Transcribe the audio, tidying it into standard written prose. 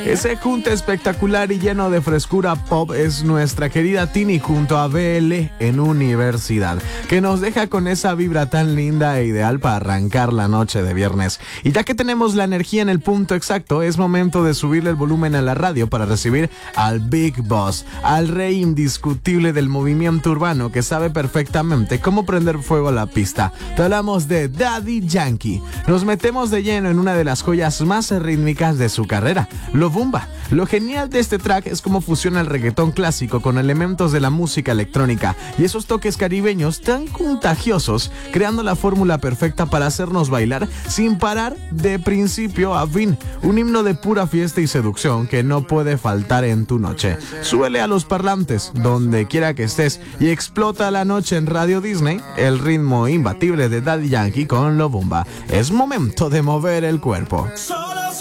Ese junte espectacular y lleno de frescura pop es nuestra querida Tini junto a BL en Universidad, que nos deja con esa vibra tan linda e ideal para arrancar la noche de viernes. Y ya que tenemos la energía en el punto exacto, es momento de subirle el volumen a la radio para recibir al Big Boss, al rey indiscutible del movimiento urbano que sabe perfectamente cómo prender fuego a la pista. Te hablamos de Daddy Yankee. Nos metemos de lleno en una de las joyas más rítmicas de su carrera, Lobumba. Lo genial de este track es cómo fusiona el reggaetón clásico con elementos de la música electrónica y esos toques caribeños tan contagiosos, creando la fórmula perfecta para hacernos bailar sin parar de principio a fin. Un himno de pura fiesta y seducción que no puede faltar en tu noche. Súbele a los parlantes, donde quiera que estés, y explota la noche en Radio Disney, el ritmo imbatible de Daddy Yankee con Lobumba. Es momento de mover el cuerpo. Solo